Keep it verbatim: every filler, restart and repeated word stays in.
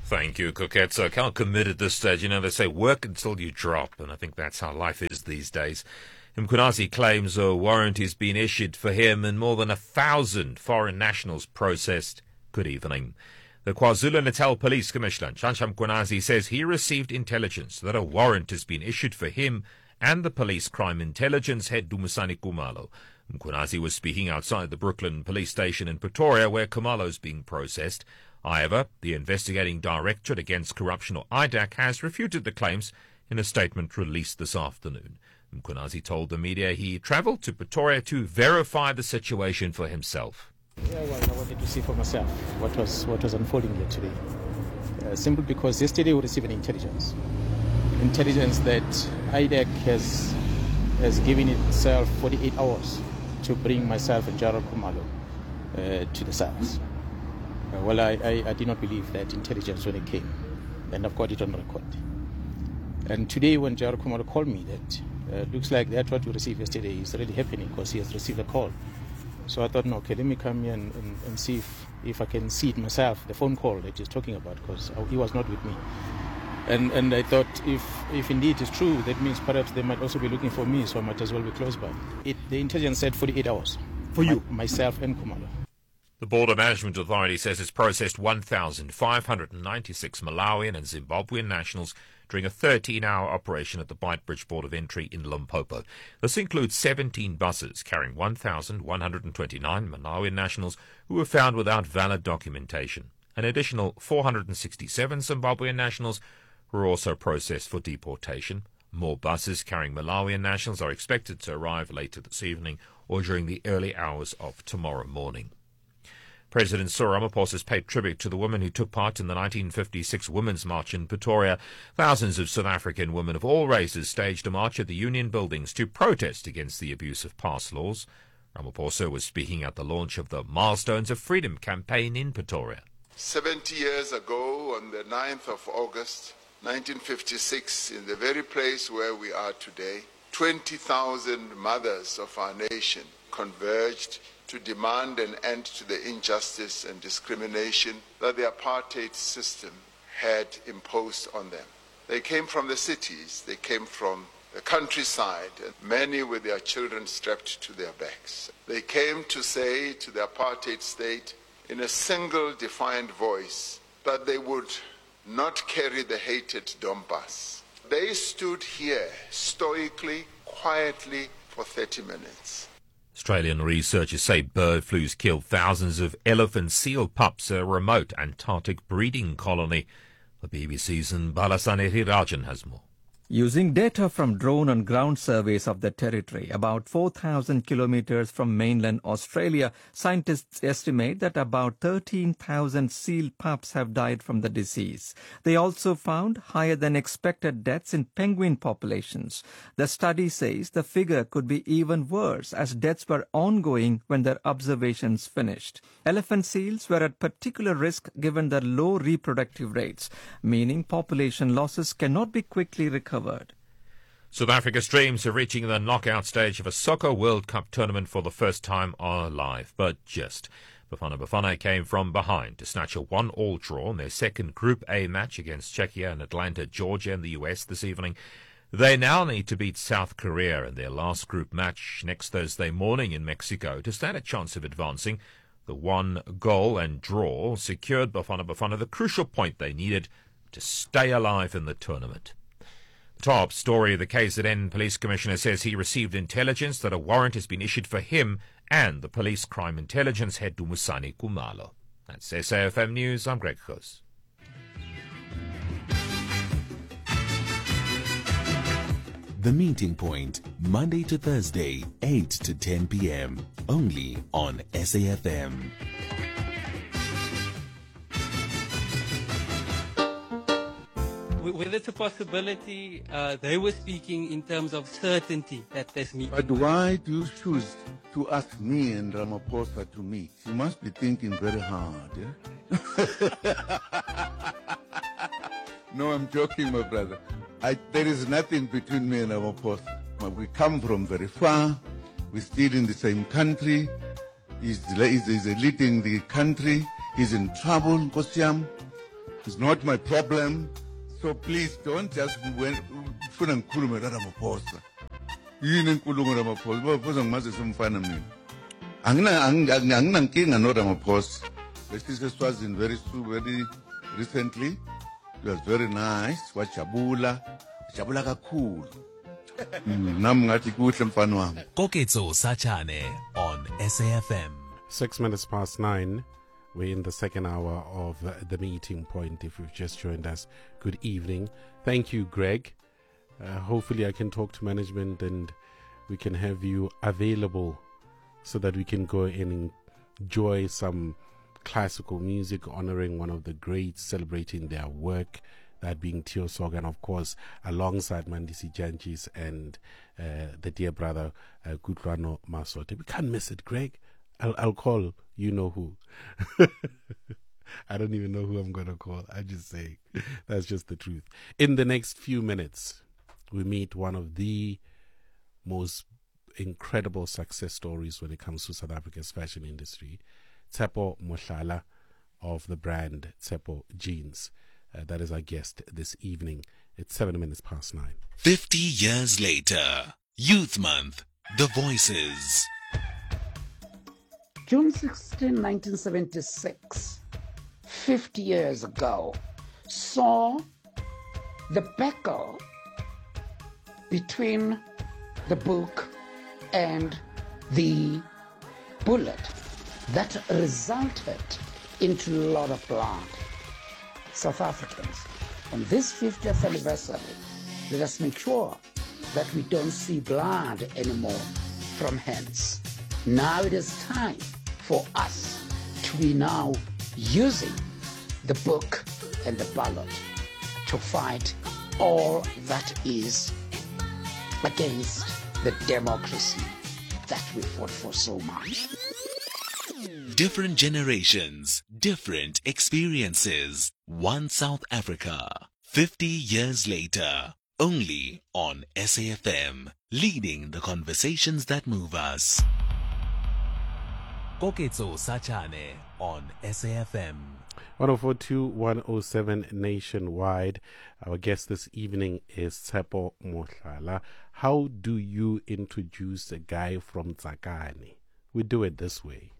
Thank you, Koketso. I can't commit at this stage. You know, they say work until you drop, and I think that's how life is these days. Mkhwanazi claims a warrant has been issued for him and more than a thousand foreign nationals processed. Good evening. The KwaZulu-Natal Police Commissioner, Nhlanhla Mkhwanazi, says he received intelligence that a warrant has been issued for him and the police crime intelligence head Dumisani Khumalo. Mkhwanazi was speaking outside the Brooklyn police station in Pretoria, where Khumalo is being processed. However, the Investigating Directorate Against Corruption, or I D A C, has refuted the claims in a statement released this afternoon. Mkhwanazi told the media he travelled to Pretoria to verify the situation for himself. Yeah, well, I wanted to see for myself what was what was unfolding here today. Uh, simply because yesterday we received an intelligence, intelligence that I D A C has has given itself forty-eight hours to bring myself and Gerald Khumalo uh, to the SARS. Uh, well, I, I, I did not believe that intelligence when it came, and I've got it on record. And today, when Gerald Khumalo called me, that uh, looks like that what we received yesterday is really happening because he has received a call. So I thought, no, okay, let me come here and, and, and see if, if I can see it myself, the phone call that he's talking about, because he was not with me. And and I thought, if if indeed it's true, that means perhaps they might also be looking for me, so I might as well be close by. It, the intelligence said forty-eight hours. For you? My, myself and Khumalo. The Border Management Authority says it's processed one thousand five hundred ninety-six Malawian and Zimbabwean nationals during a thirteen-hour operation at the Beitbridge Port of Entry in Limpopo. This includes seventeen buses carrying one thousand one hundred twenty-nine Malawian nationals who were found without valid documentation. An additional four hundred sixty-seven Zimbabwean nationals were also processed for deportation. More buses carrying Malawian nationals are expected to arrive later this evening or during the early hours of tomorrow morning. President Cyril Ramaphosa has paid tribute to the women who took part in the nineteen fifty-six Women's March in Pretoria. Thousands of South African women of all races staged a march at the Union buildings to protest against the abuse of past laws. Ramaphosa was speaking at the launch of the Milestones of Freedom campaign in Pretoria. Seventy years ago, on the ninth of August, nineteen fifty-six, in the very place where we are today, twenty thousand mothers of our nation converged to demand an end to the injustice and discrimination that the apartheid system had imposed on them. They came from the cities, they came from the countryside, and many with their children strapped to their backs. They came to say to the apartheid state in a single defiant voice that they would not carry the hated Donbass. They stood here stoically, quietly for thirty minutes. Australian researchers say bird flu's killed thousands of elephant seal pups at a remote Antarctic breeding colony. The B B C's Balasane Hirajan has more. Using data from drone and ground surveys of the territory, about four thousand kilometers from mainland Australia, scientists estimate that about thirteen thousand seal pups have died from the disease. They also found higher than expected deaths in penguin populations. The study says the figure could be even worse as deaths were ongoing when their observations finished. Elephant seals were at particular risk given their low reproductive rates, meaning population losses cannot be quickly recovered. South Africa's dreams of reaching the knockout stage of a Soccer World Cup tournament for the first time are alive, but just. Bafana Bafana came from behind to snatch a one-all draw in their second Group A match against Czechia and Atlanta, Georgia and the U S this evening. They now need to beat South Korea in their last group match next Thursday morning in Mexico to stand a chance of advancing. The one goal and draw secured Bafana Bafana the crucial point they needed to stay alive in the tournament. Top story, the K Z N Police Commissioner says he received intelligence that a warrant has been issued for him and the police crime intelligence head Dumisani Khumalo. That's S A F M News, I'm Greg Khos. The Meeting Point, Monday to Thursday, eight to ten p.m. Only on S A F M. Whether it's a possibility, uh, they were speaking in terms of certainty that this meeting. But why do you choose to ask me and Ramaphosa to meet? You must be thinking very hard, yeah? No, I'm joking, my brother. I, there is nothing between me and Ramaphosa. We come from very far. We're still in the same country. He's, he's, he's leading the country. He's in trouble, Nkosiyam. It's not my problem. So please don't just when funa ngikhulume la Ramaphosa. Yini inkulumo Ramaphosa? Ramaphosa ngimazi simfana mina. Angina angina nkinga no Ramaphosa. This is Swazini very very recently. It was very nice. Wajabula. Wajabula kakhulu. Nami ngathi kuhle mfana wami. Koketso Sachane on S A F M. Six minutes past nine. We're in the second hour of uh, the meeting point. If you've just joined us, good evening. Thank you, Greg. Uh, hopefully I can talk to management and we can have you available so that we can go and enjoy some classical music honoring one of the greats, celebrating their work, that being Tio Soga, and of course alongside Mandisi Janchis and uh, the dear brother uh, Kutlwano Masote. We can't miss it, Greg. I'll, I'll call you know who. I don't even know who I'm going to call. I just say that's just the truth. In the next few minutes, we meet one of the most incredible success stories when it comes to South Africa's fashion industry. Tshepo Mohlala of the brand Tshepo Jeans. Uh, that is our guest this evening. It's seven minutes past nine. Fifty years later, Youth Month, The Voices. June sixteenth, nineteen seventy-six, fifty years ago, saw the battle between the book and the bullet that resulted into a lot of blood. South Africans, on this fiftieth anniversary, let us make sure that we don't see blood anymore from hands. Now it is time for us to be now using the book and the ballot to fight all that is against the democracy that we fought for so much. Different generations, different experiences. One South Africa, fifty years later, only on S A F M, leading the conversations that move us. Koketso Sachane on S A F M. one oh four point two, one oh seven nationwide. Our guest this evening is Tshepo Mohlala. How do you introduce a guy from Tsakane? We do it this way.